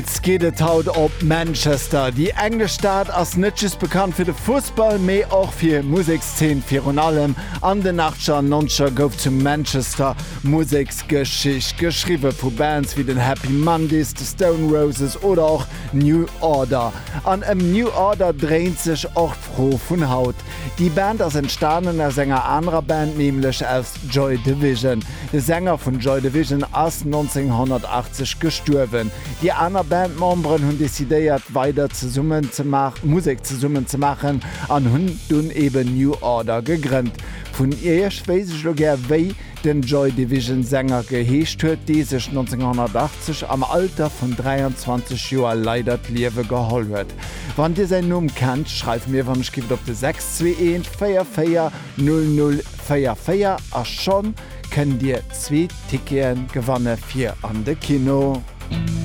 Es geht haut op Manchester. Die englische Stadt ass netjes bekannt fir de Fußball, méi auch fir Musikszen fir und allem. An den 80er 90er gouf zu Manchester Musiksgeschicht geschriwe vu Bands wie den Happy Mondays, The Stone Roses oder auch New Order. An New Order dreht sich auch froh vun Haut. Die Band ass entstanden als Sänger anderer Band, nämlich aus Joy Division. Der Sänger von Joy Division ass 1980 gestorben. Die anderen Bandmembern haben dezidiert, weiter Musik zusammen zu machen, an hun dun eben New Order gegründet. Von ihr weiß ich noch gerne, wie den Joy Division Sänger geheescht hat, die sich 1980 am Alter von 23 Jahren leider das Leben geholt hat. Wenn ihr seinen Namen kennt, schreibt mir, wenn ich auf die 621 44 0044 und schon könnt ihr 2 Tickets gewinnen für an de Kino.